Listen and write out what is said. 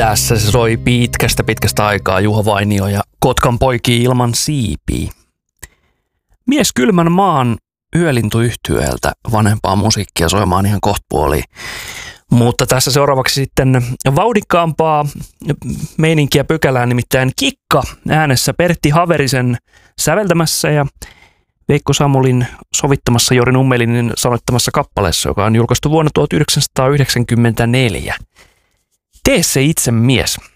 Tässä se soi pitkästä aikaa Juha Vainio ja Kotkan poikii ilman siipiä. Mies kylmän maan yölintuyhtyeeltä vanhempaa musiikkia soimaan ihan kohtapuoliin. Mutta tässä seuraavaksi sitten vauhdikkaampaa meininkiä pykälään, nimittäin Kikka äänessä Pertti Haverisen säveltämässä ja Veikko Samulin sovittamassa Jori Nummelinin sanoittamassa kappaleessa, joka on julkaistu vuonna 1994. Tee se itse mies.